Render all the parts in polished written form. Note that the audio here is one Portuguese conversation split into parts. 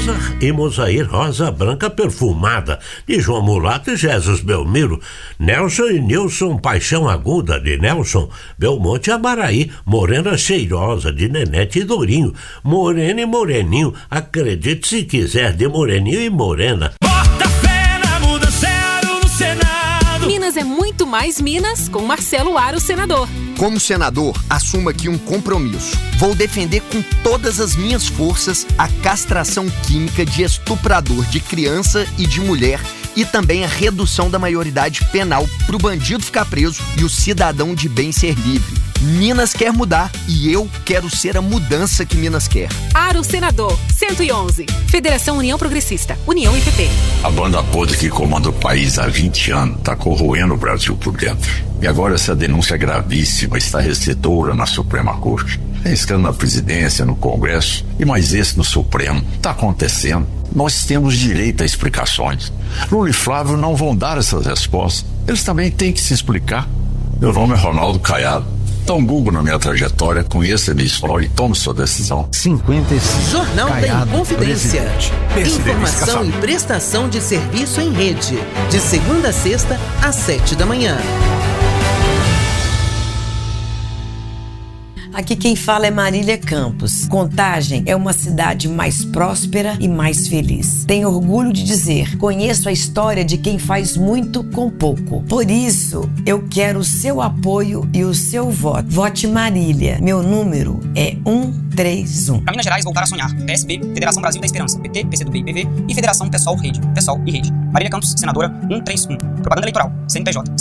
Rosa e Mosair Rosa Branca Perfumada, de João Mulato e Jesus Belmiro. Nelson e Nilson Paixão Aguda, de Nelson. Belmonte Amaraí, Morena Cheirosa, de Nenete e Dourinho. Morena e Moreninho, acredite se quiser, de Moreninho e Morena. Bota fé na mudança no Senado. Minas é muito mais Minas com Marcelo Aro, senador. Como senador, assumo aqui um compromisso. Vou defender com todas as minhas forças a castração química de estuprador de criança e de mulher e também a redução da maioridade penal para o bandido ficar preso e o cidadão de bem ser livre. Minas quer mudar e eu quero ser a mudança que Minas quer. Aro, senador, 111. Federação União Progressista, União e PP. A banda podre que comanda o país há 20 anos está corroendo o Brasil por dentro. E agora essa denúncia gravíssima está recebedora na Suprema Corte. Tem escândalo na presidência, no Congresso e mais esse no Supremo. Está acontecendo. Nós temos direito a explicações. Lula e Flávio não vão dar essas respostas. Eles também têm que se explicar. Meu nome é Ronaldo Caiado. Dá um Google na minha trajetória, conheça a minha história e tome sua decisão. 55. Jornal Caiado, da Inconfidência. Informação e prestação de serviço em rede. De segunda a sexta, às 7 da manhã. Aqui quem fala é Marília Campos. Contagem é uma cidade mais próspera e mais feliz. Tenho orgulho de dizer, conheço a história de quem faz muito com pouco. Por isso, eu quero o seu apoio e o seu voto. Vote Marília. Meu número é 131. Para Minas Gerais, voltar a sonhar. PSB, Federação Brasil da Esperança, PT, PCdoB e PV e Federação Pessoal Rede, Pessoal e Rede. Marília Campos, senadora 131. Propaganda eleitoral, CNPJ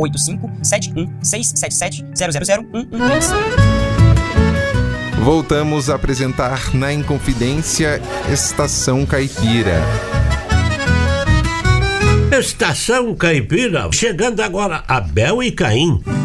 685-71-677-000-113. Voltamos a apresentar na Inconfidência Estação Caipira. Estação Caipira, chegando agora Abel e Caim.